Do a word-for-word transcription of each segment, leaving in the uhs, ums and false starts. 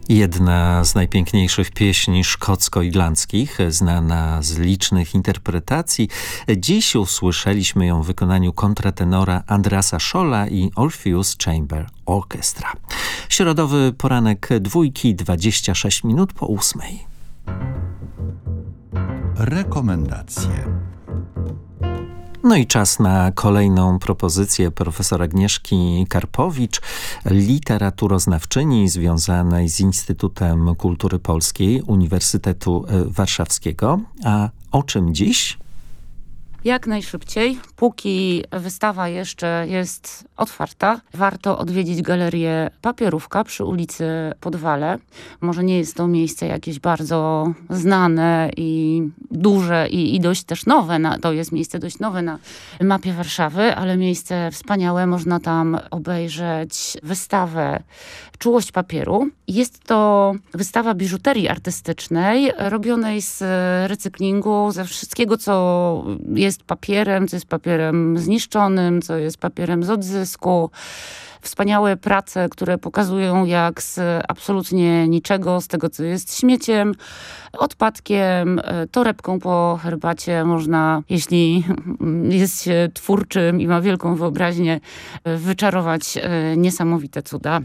Jedna z najpiękniejszych pieśni szkocko-irlandzkich, znana z licznych interpretacji. Dziś usłyszeliśmy ją w wykonaniu kontratenora Andreasa Scholla i Orpheus Chamber Orchestra. Środowy poranek dwójki, dwadzieścia sześć minut po ósmej. Rekomendacje. No i czas na kolejną propozycję profesor Agnieszki Karpowicz, literaturoznawczyni związanej z Instytutem Kultury Polskiej Uniwersytetu Warszawskiego. A o czym dziś? Jak najszybciej, póki wystawa jeszcze jest otwarta, warto odwiedzić galerię Papierówka przy ulicy Podwale. Może nie jest to miejsce jakieś bardzo znane i duże i, i dość też nowe. Na, to jest miejsce dość nowe na mapie Warszawy, ale miejsce wspaniałe. Można tam obejrzeć wystawę Czułość papieru. Jest to wystawa biżuterii artystycznej, robionej z recyklingu, ze wszystkiego, co jest papierem, co jest papierem zniszczonym, co jest papierem z odzysku. Wspaniałe prace, które pokazują, jak z absolutnie niczego, z tego, co jest śmieciem, odpadkiem, torebką po herbacie można, jeśli jest się twórczym i ma wielką wyobraźnię, wyczarować niesamowite cuda.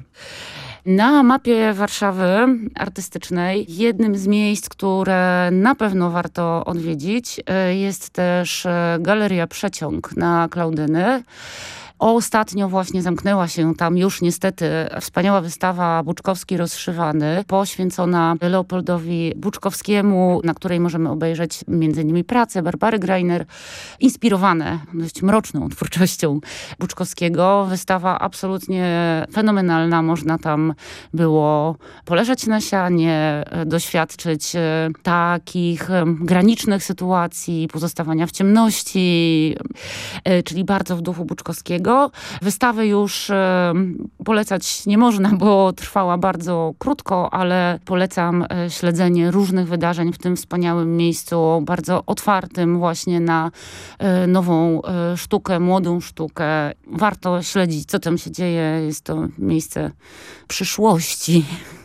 Na mapie Warszawy artystycznej jednym z miejsc, które na pewno warto odwiedzić, jest też Galeria Przeciąg na Klaudyny. Ostatnio właśnie zamknęła się tam już niestety wspaniała wystawa Buczkowski rozszywany, poświęcona Leopoldowi Buczkowskiemu, na której możemy obejrzeć między innymi prace Barbary Greiner, inspirowane dość mroczną twórczością Buczkowskiego. Wystawa absolutnie fenomenalna. Można tam było poleżeć na sianie, doświadczyć takich granicznych sytuacji, pozostawania w ciemności, czyli bardzo w duchu Buczkowskiego. Wystawy już e, polecać nie można, bo trwała bardzo krótko, ale polecam e, śledzenie różnych wydarzeń w tym wspaniałym miejscu, bardzo otwartym właśnie na e, nową e, sztukę, młodą sztukę. Warto śledzić, co tam się dzieje. Jest to miejsce przyszłości,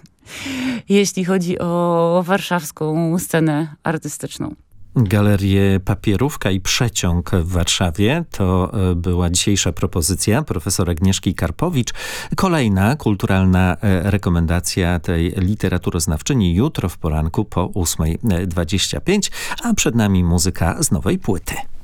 jeśli chodzi o warszawską scenę artystyczną. Galerię Papierówka i Przeciąg w Warszawie to była dzisiejsza propozycja profesor Agnieszki Karpowicz. Kolejna kulturalna rekomendacja tej literaturoznawczyni jutro w poranku po ósmej dwadzieścia pięć, a przed nami muzyka z nowej płyty.